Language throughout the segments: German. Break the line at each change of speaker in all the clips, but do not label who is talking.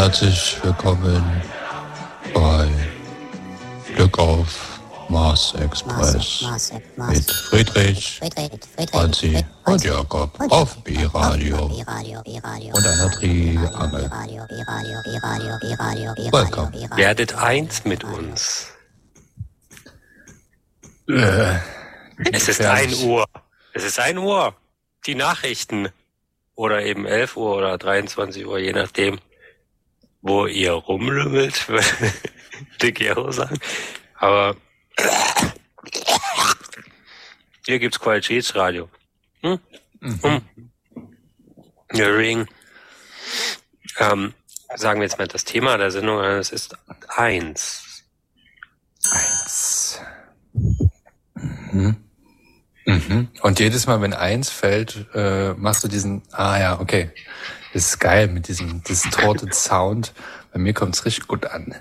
Herzlich willkommen bei Glück auf Mars Express mit Friedrich, Franzi und Jakob auf B-Radio und einer Triangel. Welcome.
Werdet eins mit uns. Es ist 1 Uhr. Es ist 1 Uhr. Die Nachrichten. Oder eben 11 Uhr oder 23 Uhr, je nachdem, wo ihr rumlümmelt, würde Dick Gero sagen. Aber hier gibt's Qualitätsradio. Ring. Sagen wir jetzt mal das Thema der Sendung, es ist 1.
1. Und jedes Mal, wenn 1 fällt, machst du diesen, okay. Das ist geil mit diesem distorted Sound. Bei mir kommt's richtig gut an.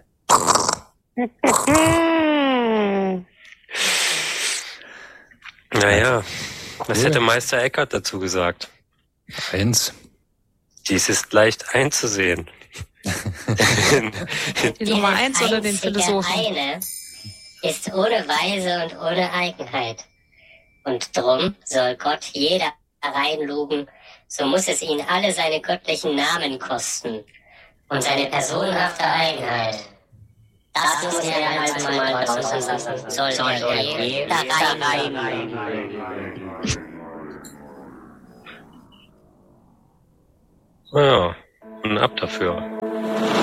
Naja, was hätte Meister Eckhart dazu gesagt?
1.
Dies ist leicht einzusehen.
Die Nummer 1 oder den Philosophen?
Eine ist ohne Weise und ohne Eigenheit. Und drum soll Gott jeder reinlugen, so muss es ihn alle seine göttlichen Namen kosten und seine personenhafte Eigenheit. Das muss er halt mal draußen lassen, soll er jeder rein.
Ja, und ab dafür.